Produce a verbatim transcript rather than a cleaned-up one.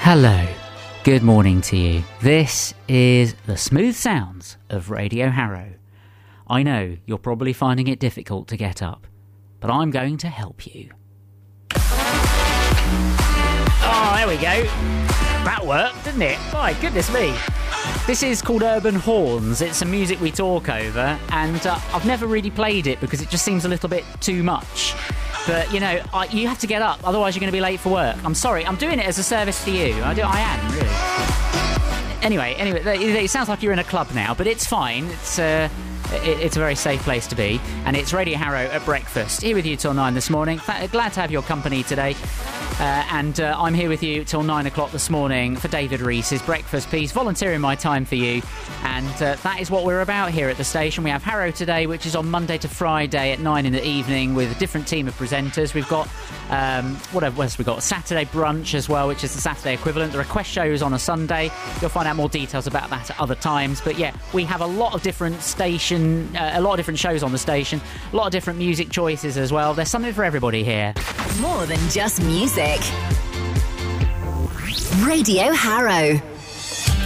Hello, good morning to you. This is the smooth sounds of Radio Harrow. I know you're probably finding it difficult to get up, but I'm going to help you. Oh, there we go. That worked, didn't it? My goodness me. This is called Urban Horns. It's some music we talk over, and uh, I've never really played it because it just seems a little bit too much. But, you know, I, you have to get up, otherwise you're going to be late for work. I'm sorry, I'm doing it as a service to you. I, do, I am, really. Anyway, anyway, it sounds like you're in a club now, but it's fine. It's uh, it, it's a very safe place to be. And it's Radio Harrow at breakfast. Here with you till nine this morning. Glad to have your company today. Uh, and uh, I'm here with you till nine o'clock this morning for David Reese's breakfast piece, volunteering my time for you. And uh, that is what we're about here at the station. We have Harrow Today, which is on Monday to Friday at nine in the evening with a different team of presenters. We've got, um, what else we've got? Saturday Brunch as well, which is the Saturday equivalent. The request shows on a Sunday. You'll find out more details about that at other times. But yeah, we have a lot of different station, uh, a lot of different shows on the station, a lot of different music choices as well. There's something for everybody here. More than just music. Radio Harrow.